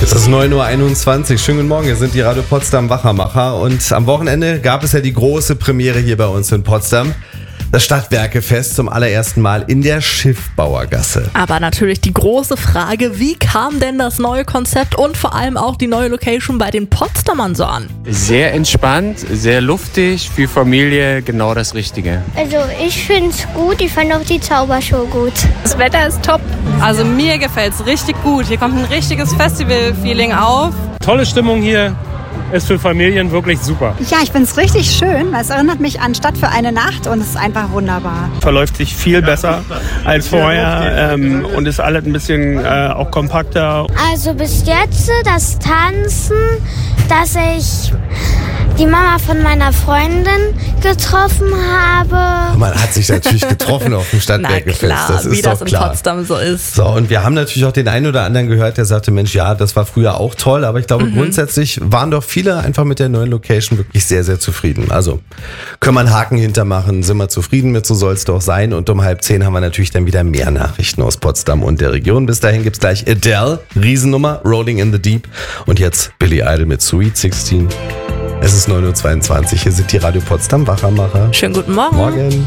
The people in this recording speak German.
Es ist 9.21 Uhr. Schönen guten Morgen, hier sind die Radio Potsdam Wachermacher. Und am Wochenende gab es ja die große Premiere hier bei uns in Potsdam. Das Stadtwerkefest zum allerersten Mal in der Schiffbauergasse. Aber natürlich die große Frage, wie kam denn das neue Konzept und vor allem auch die neue Location bei den Potsdamern so an? Sehr entspannt, sehr luftig, für Familie genau das Richtige. Also ich finde es gut, ich fand auch die Zaubershow gut. Das Wetter ist top, also mir gefällt es richtig gut. Hier kommt ein richtiges Festival-Feeling auf. Tolle Stimmung hier. Ist für Familien wirklich super. Ja, ich finde es richtig schön. Es erinnert mich an Stadt für eine Nacht und es ist einfach wunderbar. Verläuft sich viel besser als vorher und ist alles ein bisschen auch kompakter. Also bis jetzt das Tanzen, dass ich die Mama von meiner Freundin getroffen habe. Man hat sich natürlich getroffen auf dem Stadtwerkefest. Na klar, das ist wie das doch in klar. Potsdam so ist. So, und wir haben natürlich auch den einen oder anderen gehört, der sagte, Mensch, ja, das war früher auch toll, aber ich glaube, grundsätzlich waren doch viele einfach mit der neuen Location wirklich sehr, sehr zufrieden. Also können wir einen Haken hintermachen, sind wir zufrieden mit, so soll es doch sein. Und um 9:30 haben wir natürlich dann wieder mehr Nachrichten aus Potsdam und der Region. Bis dahin gibt's gleich Adele, Riesennummer, Rolling in the Deep. Und jetzt Billy Idol mit Sweet 16. Es ist 9.22 Uhr, hier sind die Radio Potsdam Wachermacher. Schönen guten Morgen. Morgen.